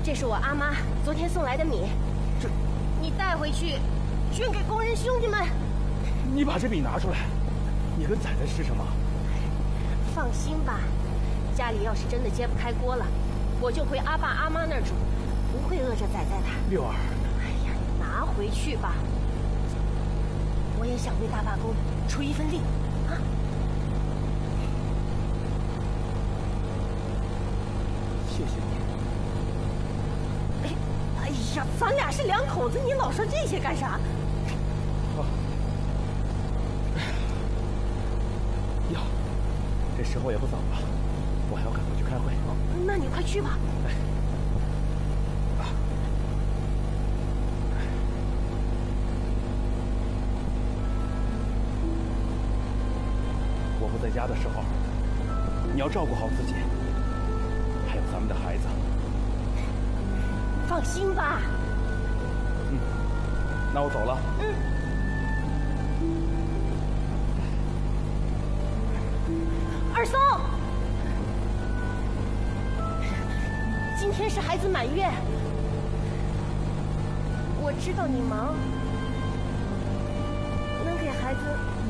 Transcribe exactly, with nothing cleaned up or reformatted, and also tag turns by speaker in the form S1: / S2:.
S1: 这是我阿妈昨天送来的米，
S2: 这
S1: 你带回去捐给工人兄弟们。
S2: 你把这米拿出来，你跟仔仔吃什么？
S1: 放心吧，家里要是真的揭不开锅了，我就回阿爸阿妈那儿住，不会饿着仔仔的。
S2: 六儿，
S1: 哎呀，拿回去吧，我也想为大罢工出一份力啊！
S2: 谢谢你。
S1: 哎，哎呀，咱俩是两口子，你老说这些干啥？
S2: 好。呀，这时候也不早了，我还要赶回去开会。
S1: 哦，那你快去吧。
S2: 哎。啊。我不在家的时候，你要照顾好自己，还有咱们的孩子。
S1: 放心吧。
S2: 嗯，那我走了。
S1: 嗯。二松，今天是孩子满月，我知道你忙，能给孩子